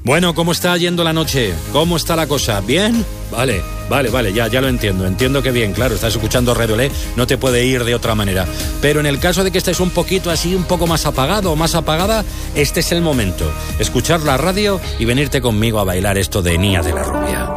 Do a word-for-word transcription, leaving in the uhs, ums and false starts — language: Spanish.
Bueno, ¿cómo está yendo la noche? ¿Cómo está la cosa? ¿Bien? Vale, vale, vale, ya, ya lo entiendo. Entiendo que bien, claro, estás escuchando Redolé, no te puede ir de otra manera. Pero en el caso de que estés un poquito así, un poco más apagado o más apagada, este es el momento. Escuchar la radio y venirte conmigo a bailar esto de Nia de la Rubia.